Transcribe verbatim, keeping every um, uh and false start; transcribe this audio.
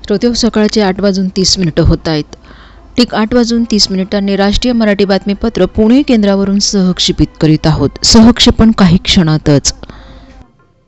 श्रोते सकाळचे आठ वाजून तीस मिनिटं होत आहेत. ठीक आठ वाजून तीस मिनिटांनी राष्ट्रीय मराठी बातमीपत्र पुणे केंद्रावरून सहक्षेपित करीत आहोत. सहक्षेपण काही क्षणातच.